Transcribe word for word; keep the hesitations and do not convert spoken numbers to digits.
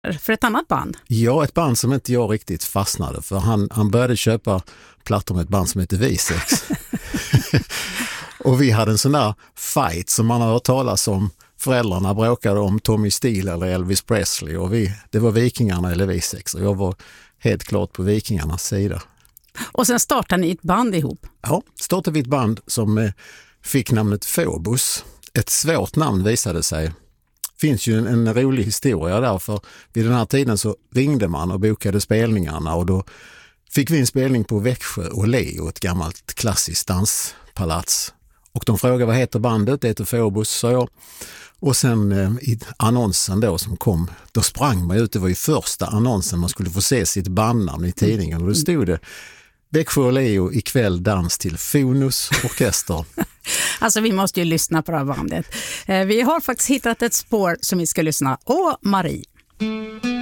för ett annat band. Ja, ett band som inte jag riktigt fastnade för. Han, han började köpa plattor med ett band som heter V sex. Och vi hade en sån där fight som man har hört talas om. Föräldrarna bråkade om Tommy Steele eller Elvis Presley och vi, det var Vikingarna eller V sex och jag var helt klart på Vikingarnas sida. Och sen startade ni ett band ihop? Ja, startade vi ett band som eh, fick namnet Phobos. Ett svårt namn visade sig. Det finns ju en, en rolig historia där, för vid den här tiden så ringde man och bokade spelningarna och då fick vi en spelning på Växjö och Leo, ett gammalt klassiskt danspalats. Och de frågade vad heter bandet, det heter Phobos, sa jag. Och sen eh, i annonsen då som kom, då sprang man ut, det var ju första annonsen man skulle få se sitt bandnamn i tidningen och då stod det Växjö och Leo ikväll dans till Fonus orkester. Alltså vi måste ju lyssna på det här bandet. Eh, vi har faktiskt hittat ett spår som vi ska lyssna. Åh, Marie.